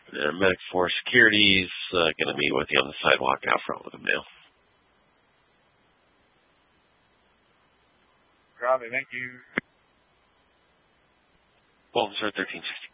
Medic 4 Security's going to meet with you on the sidewalk out front with a mail. Robbie, thank you. Well, sir, 1360.